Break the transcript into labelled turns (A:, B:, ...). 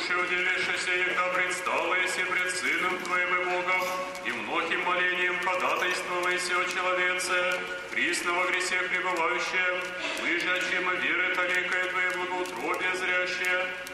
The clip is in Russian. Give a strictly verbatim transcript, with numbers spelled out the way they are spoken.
A: душе удивившийся, егда предстала еси пред Сыном Твоим и Богом, и многим молением ходатайствовайся о человеце, присно во гресе пребывающем, мы же, очима веры, толикое Твое благоутробие зрящее,